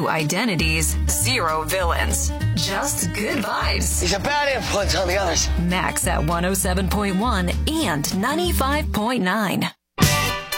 2 identities, 0 villains. Just good vibes. He's a bad influence on the others. Max at 107.1 and 95.9.